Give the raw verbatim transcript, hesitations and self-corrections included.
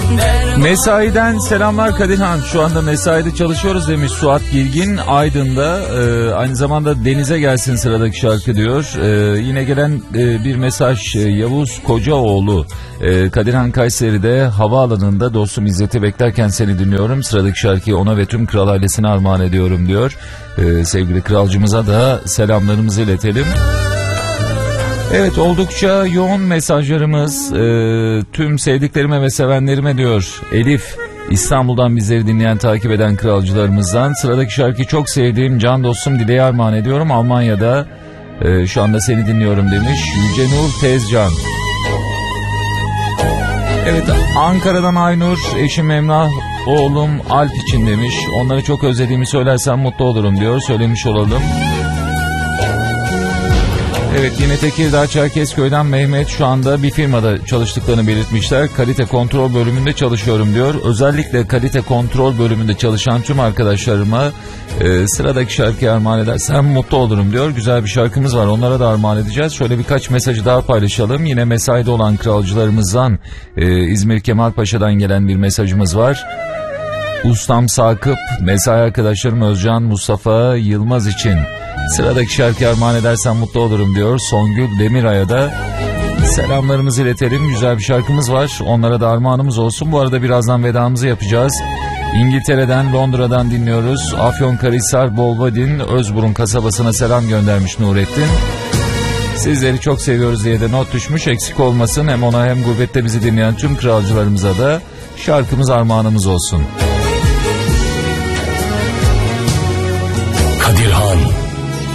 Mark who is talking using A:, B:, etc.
A: Mesaiden selamlar Kadirhan. Şu anda mesaide çalışıyoruz demiş Suat Gilgin Aydın'da. Ee, aynı zamanda denize gelsin sıradaki şarkı diyor. Ee, yine gelen e, bir mesaj e, Yavuz Kocaoğlu. Ee, Kadirhan Kayseri'de havaalanında dostum İzzet'i beklerken seni dinliyorum. Sıradaki şarkıyı ona ve tüm kral ailesine armağan ediyorum diyor. Ee, sevgili kralcımıza da selamlarımızı iletelim. Evet, oldukça yoğun mesajlarımız, e, tüm sevdiklerime ve sevenlerime diyor Elif. İstanbul'dan bizleri dinleyen, takip eden kralcılarımızdan. Sıradaki şarkıyı çok sevdiğim can dostum Dile'ye armağan ediyorum. Almanya'da e, şu anda seni dinliyorum demiş Yüce Nur Tezcan. Evet, Ankara'dan Aynur, eşim Emrah, oğlum Alp için demiş. Onları çok özlediğimi söylersem mutlu olurum diyor, söylemiş olalım. Evet, yine Tekirdağ Çerkezköy'den Mehmet, şu anda bir firmada çalıştıklarını belirtmişler. Kalite kontrol bölümünde çalışıyorum diyor. Özellikle kalite kontrol bölümünde çalışan tüm arkadaşlarıma e, sıradaki şarkıyı armağan edersem mutlu olurum diyor. Güzel bir şarkımız var, onlara da armağan edeceğiz. Şöyle birkaç mesajı daha paylaşalım. Yine mesaide olan kralcılarımızdan e, İzmir Kemalpaşa'dan gelen bir mesajımız var. Ustam Sakıp, mesai arkadaşlarım Özcan, Mustafa Yılmaz için sıradaki şarkı armağan edersen mutlu olurum diyor. Songül Demiray'a da selamlarımızı iletelim. Güzel bir şarkımız var, onlara da armağanımız olsun. Bu arada birazdan vedamızı yapacağız. İngiltere'den, Londra'dan dinliyoruz. Afyonkarahisar Bolvadin Özburun kasabasına selam göndermiş Nurettin. Sizleri çok seviyoruz diye de not düşmüş, eksik olmasın. Hem ona hem gurbette bizi dinleyen tüm kralcılarımıza da şarkımız armağanımız olsun.